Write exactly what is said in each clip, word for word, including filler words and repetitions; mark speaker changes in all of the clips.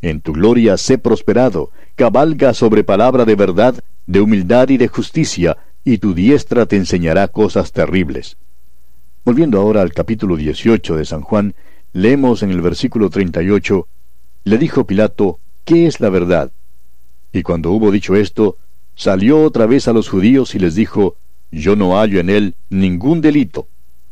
Speaker 1: En tu gloria sé prosperado, cabalga sobre palabra de verdad, de humildad y de justicia, y tu diestra te enseñará cosas terribles. Volviendo ahora al capítulo dieciocho de San Juan, leemos en el versículo treinta y ocho, le dijo Pilato, ¿qué es la verdad? Y cuando hubo dicho esto, salió otra vez a los judíos y les dijo, yo no hallo en él ningún delito.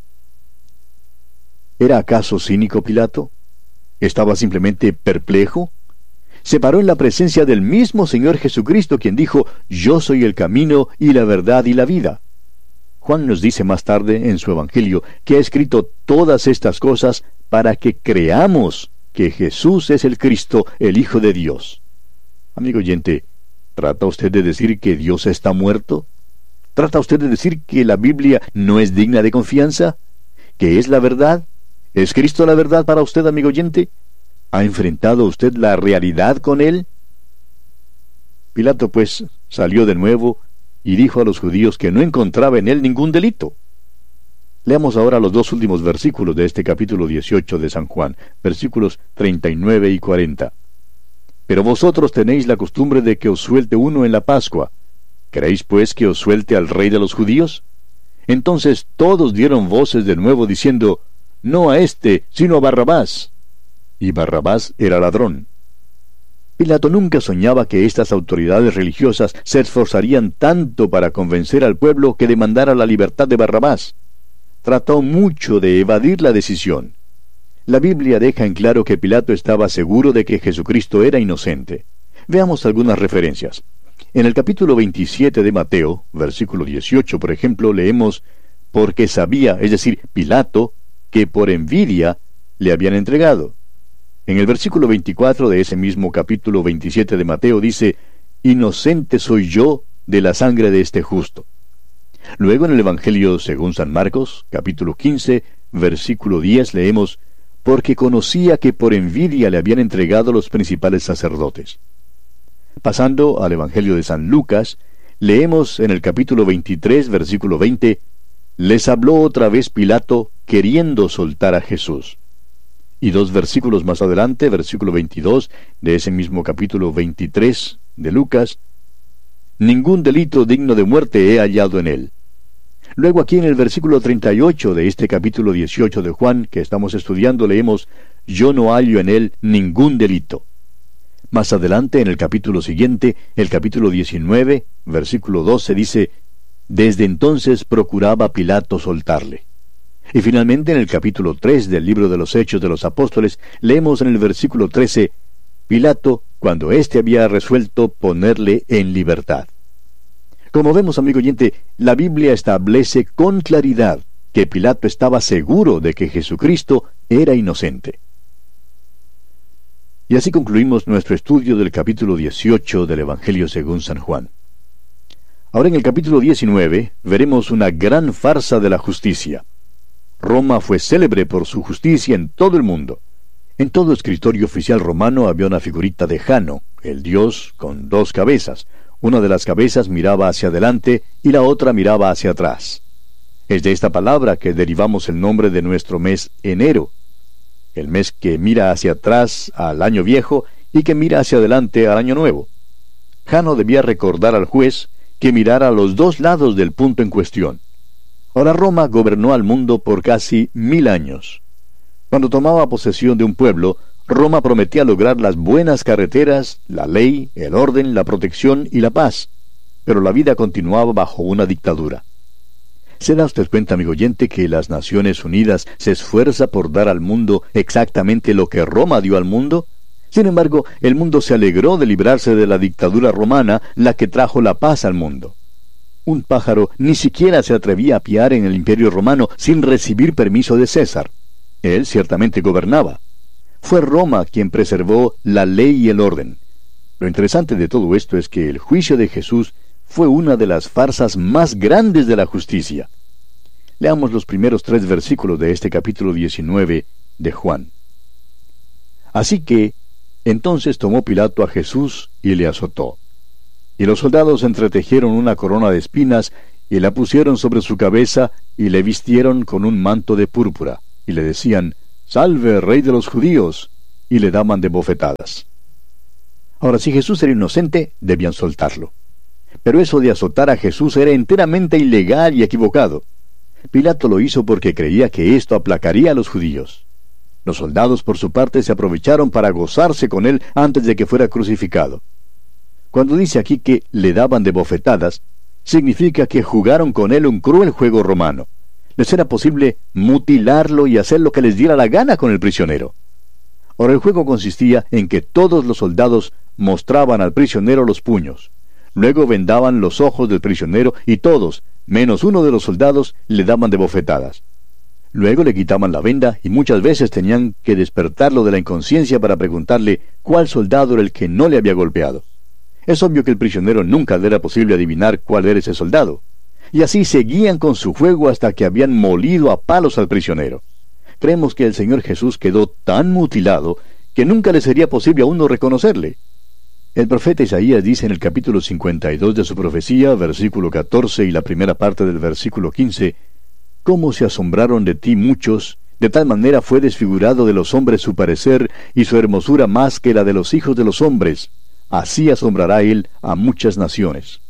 Speaker 1: ¿Era acaso cínico Pilato? ¿Estaba simplemente perplejo? Se paró en la presencia del mismo Señor Jesucristo, quien dijo, yo soy el camino y la verdad y la vida. Juan nos dice más tarde en su Evangelio que ha escrito todas estas cosas para que creamos que Jesús es el Cristo, el Hijo de Dios. Amigo oyente, ¿trata usted de decir que Dios está muerto? ¿Trata usted de decir que la Biblia no es digna de confianza? ¿Que es la verdad? ¿Es Cristo la verdad para usted, amigo oyente? ¿Ha enfrentado usted la realidad con él? Pilato, pues, salió de nuevo y dijo a los judíos que no encontraba en él ningún delito. Leamos ahora los dos últimos versículos de este capítulo dieciocho de San Juan, versículos treinta y nueve y cuarenta. Pero vosotros tenéis la costumbre de que os suelte uno en la Pascua. ¿Queréis pues que os suelte al rey de los judíos? Entonces todos dieron voces de nuevo diciendo, no a éste, sino a Barrabás. Y Barrabás era ladrón. Pilato nunca soñaba que estas autoridades religiosas se esforzarían tanto para convencer al pueblo que demandara la libertad de Barrabás. Trató mucho de evadir la decisión. La Biblia deja en claro que Pilato estaba seguro de que Jesucristo era inocente. Veamos algunas referencias. En el capítulo veintisiete de Mateo, versículo dieciocho, por ejemplo, leemos, porque sabía, es decir, Pilato, que por envidia le habían entregado. En el versículo veinticuatro de ese mismo capítulo veintisiete de Mateo dice, inocente soy yo de la sangre de este justo. Luego en el Evangelio según San Marcos, capítulo quince, versículo diez, leemos, porque conocía que por envidia le habían entregado los principales sacerdotes. Pasando al Evangelio de San Lucas, leemos en el capítulo veintitrés, versículo veinte, les habló otra vez Pilato queriendo soltar a Jesús. Y dos versículos más adelante, versículo veintidós, de ese mismo capítulo veintitrés de Lucas, ningún delito digno de muerte he hallado en él. Luego aquí en el versículo treinta y ocho de este capítulo dieciocho de Juan, que estamos estudiando, leemos, yo no hallo en él ningún delito. Más adelante, en el capítulo siguiente, el capítulo diecinueve, versículo doce, dice, desde entonces procuraba Pilato soltarle. Y finalmente en el capítulo tres del libro de los Hechos de los Apóstoles, leemos en el versículo trece, Pilato, cuando éste había resuelto ponerle en libertad. Como vemos, amigo oyente, la Biblia establece con claridad que Pilato estaba seguro de que Jesucristo era inocente. Y así concluimos nuestro estudio del capítulo dieciocho del Evangelio según San Juan. Ahora en el capítulo diecinueve veremos una gran farsa de la justicia. Roma fue célebre por su justicia en todo el mundo. En todo escritorio oficial romano había una figurita de Jano, el dios con dos cabezas. Una de las cabezas miraba hacia adelante y la otra miraba hacia atrás. Es de esta palabra que derivamos el nombre de nuestro mes enero, el mes que mira hacia atrás al año viejo y que mira hacia adelante al año nuevo. Jano debía recordar al juez que mirara a los dos lados del punto en cuestión. Ahora Roma gobernó al mundo por casi mil años. Cuando tomaba posesión de un pueblo, Roma prometía lograr las buenas carreteras, la ley, el orden, la protección y la paz, pero la vida continuaba bajo una dictadura. ¿Se da usted cuenta, amigo oyente, que las Naciones Unidas se esfuerza por dar al mundo exactamente lo que Roma dio al mundo? Sin embargo, el mundo se alegró de librarse de la dictadura romana, la que trajo la paz al mundo. Un pájaro ni siquiera se atrevía a piar en el Imperio Romano sin recibir permiso de César. Él ciertamente gobernaba. Fue Roma quien preservó la ley y el orden. Lo interesante de todo esto es que el juicio de Jesús fue una de las farsas más grandes de la justicia. Leamos los primeros tres versículos de este capítulo diecinueve de Juan. Así que, entonces tomó Pilato a Jesús y le azotó. Y los soldados entretejieron una corona de espinas y la pusieron sobre su cabeza y le vistieron con un manto de púrpura, y le decían, «Salve, Rey de los judíos», y le daban de bofetadas. Ahora, si Jesús era inocente, debían soltarlo. Pero eso de azotar a Jesús era enteramente ilegal y equivocado. Pilato lo hizo porque creía que esto aplacaría a los judíos. Los soldados, por su parte, se aprovecharon para gozarse con él antes de que fuera crucificado. Cuando dice aquí que le daban de bofetadas, significa que jugaron con él un cruel juego romano. Les era posible mutilarlo y hacer lo que les diera la gana con el prisionero. Ahora, el juego consistía en que todos los soldados mostraban al prisionero los puños. Luego vendaban los ojos del prisionero y todos, menos uno de los soldados, le daban de bofetadas. Luego le quitaban la venda y muchas veces tenían que despertarlo de la inconsciencia para preguntarle cuál soldado era el que no le había golpeado. Es obvio que el prisionero nunca le era posible adivinar cuál era ese soldado. Y así seguían con su juego hasta que habían molido a palos al prisionero. Creemos que el Señor Jesús quedó tan mutilado que nunca le sería posible a uno reconocerle. El profeta Isaías dice en el capítulo cincuenta y dos de su profecía, versículo catorce y la primera parte del versículo quince, «Cómo se asombraron de ti muchos, de tal manera fue desfigurado de los hombres su parecer, y su hermosura más que la de los hijos de los hombres. Así asombrará él a muchas naciones».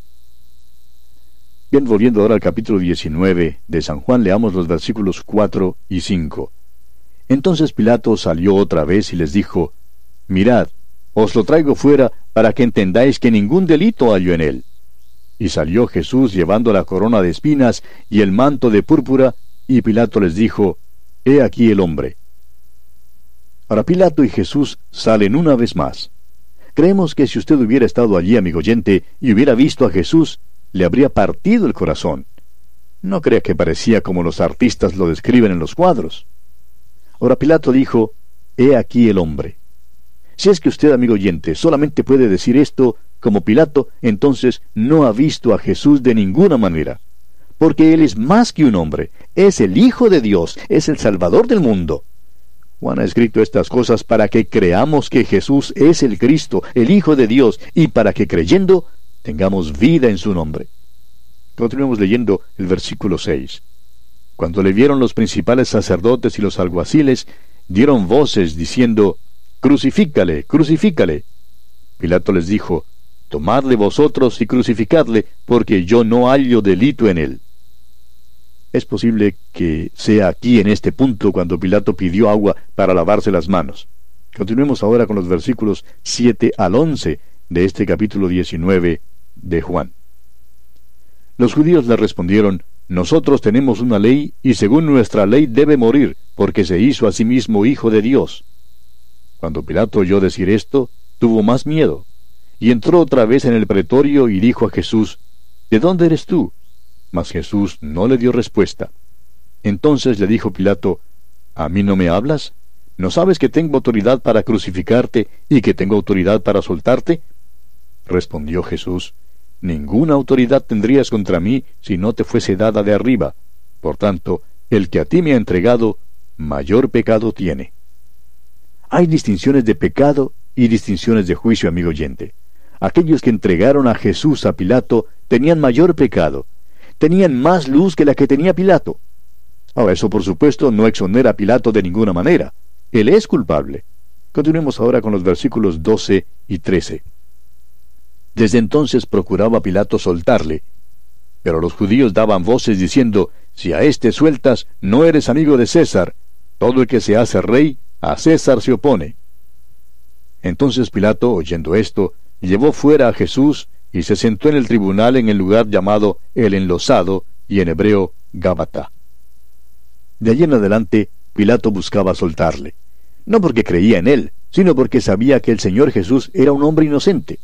Speaker 1: Bien, volviendo ahora al capítulo diecinueve de San Juan, leamos los versículos cuatro y cinco. Entonces Pilato salió otra vez y les dijo, «Mirad, os lo traigo fuera para que entendáis que ningún delito hallo en él». Y salió Jesús llevando la corona de espinas y el manto de púrpura, y Pilato les dijo, «He aquí el hombre». Ahora Pilato y Jesús salen una vez más. Creemos que si usted hubiera estado allí, amigo oyente, y hubiera visto a Jesús, le habría partido el corazón. No crea que parecía como los artistas lo describen en los cuadros. Ahora Pilato dijo, «He aquí el hombre». Si es que usted, amigo oyente, solamente puede decir esto como Pilato, entonces no ha visto a Jesús de ninguna manera. Porque Él es más que un hombre, es el Hijo de Dios, es el Salvador del mundo. Juan ha escrito estas cosas para que creamos que Jesús es el Cristo, el Hijo de Dios, y para que creyendo tengamos vida en su nombre. Continuemos leyendo el versículo seis. Cuando le vieron los principales sacerdotes y los alguaciles, dieron voces diciendo, «Crucifícale, crucifícale». Pilato les dijo, «Tomadle vosotros y crucificadle, porque yo no hallo delito en él». Es posible que sea aquí en este punto cuando Pilato pidió agua para lavarse las manos. Continuemos ahora con los versículos siete al once de este capítulo diecinueve de Juan. Los judíos le respondieron, «Nosotros tenemos una ley, y según nuestra ley debe morir, porque se hizo a sí mismo Hijo de Dios». Cuando Pilato oyó decir esto, tuvo más miedo, y entró otra vez en el pretorio y dijo a Jesús, «¿De dónde eres tú?». Mas Jesús no le dio respuesta. Entonces le dijo Pilato, «¿A mí no me hablas? ¿No sabes que tengo autoridad para crucificarte y que tengo autoridad para soltarte?». Respondió Jesús, «Ninguna autoridad tendrías contra mí si no te fuese dada de arriba. Por tanto, el que a ti me ha entregado, mayor pecado tiene». Hay distinciones de pecado y distinciones de juicio, amigo oyente. Aquellos que entregaron a Jesús a Pilato tenían mayor pecado, tenían más luz que la que tenía Pilato. Ahora, eso por supuesto no exonera a Pilato de ninguna manera. Él es culpable. Continuemos ahora con los versículos doce y trece. Desde entonces procuraba Pilato soltarle, pero los judíos daban voces diciendo, «Si a éste sueltas, no eres amigo de César. Todo el que se hace rey, a César se opone». Entonces Pilato, oyendo esto, llevó fuera a Jesús y se sentó en el tribunal en el lugar llamado El Enlosado, y en hebreo Gábata. De allí en adelante, Pilato buscaba soltarle, no porque creía en él, sino porque sabía que el Señor Jesús era un hombre inocente.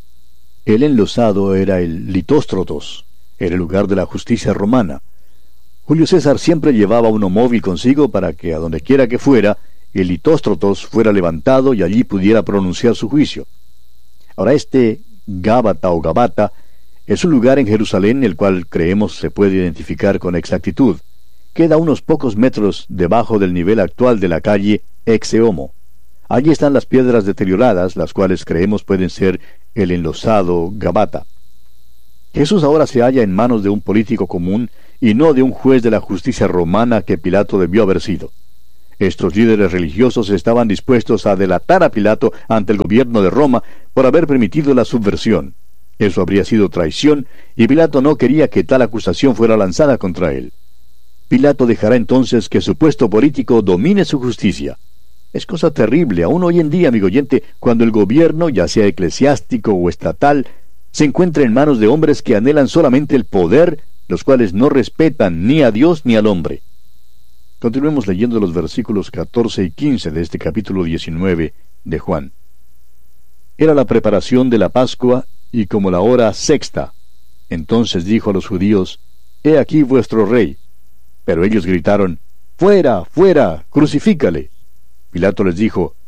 Speaker 1: El Enlosado era el Litóstrotos, era el lugar de la justicia romana. Julio César siempre llevaba uno móvil consigo para que a donde quiera que fuera, el Litóstrotos fuera levantado y allí pudiera pronunciar su juicio. Ahora este Gábata o Gabata es un lugar en Jerusalén el cual creemos se puede identificar con exactitud. Queda a unos pocos metros debajo del nivel actual de la calle Exeomo. Allí están las piedras deterioradas, las cuales creemos pueden ser el enlosado Gabata. Jesús ahora se halla en manos de un político común y no de un juez de la justicia romana que Pilato debió haber sido. Estos líderes religiosos estaban dispuestos a delatar a Pilato ante el gobierno de Roma, por haber permitido la subversión. Eso habría sido traición, y Pilato no quería que tal acusación fuera lanzada contra él. Pilato dejará entonces que su puesto político domine su justicia. Es cosa terrible, aún hoy en día, amigo oyente, cuando el gobierno, ya sea eclesiástico o estatal, se encuentra en manos de hombres que anhelan solamente el poder, los cuales no respetan ni a Dios ni al hombre. Continuemos leyendo los versículos catorce y quince de este capítulo diecinueve de Juan. Era la preparación de la Pascua, y como la hora sexta. Entonces dijo a los judíos: He aquí vuestro rey. Pero ellos gritaron: Fuera, fuera, crucifícale. Pilato les dijo: